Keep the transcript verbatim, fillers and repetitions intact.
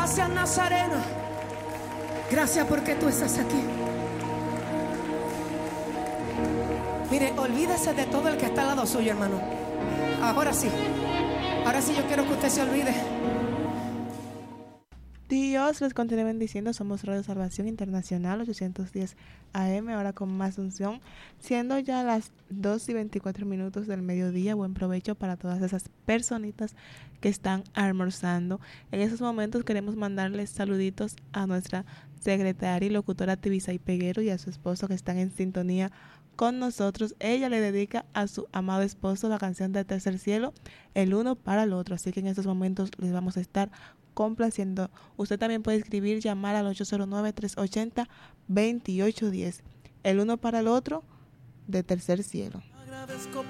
Gracias, Nazareno. Gracias porque tú estás aquí. Mire, olvídese de todo el que está al lado suyo, hermano. Ahora sí. Ahora sí yo quiero que usted se olvide. Dios les continúe bendiciendo. Somos Radio Salvación Internacional ochocientos diez A M, ahora con más unción, siendo ya las dos y veinticuatro minutos del mediodía. Buen provecho para todas esas personitas que están almorzando. En estos momentos queremos mandarles saluditos a nuestra secretaria y locutora Tibisay Peguero y a su esposo que están en sintonía con nosotros. Ella le dedica a su amado esposo la canción de Tercer Cielo, el uno para el otro, así que en estos momentos les vamos a estar complaciendo. Usted también puede escribir, llamar al ocho cero nueve, tres ocho cero, dos ocho uno cero, el uno para el otro de Tercer Cielo. Agradezco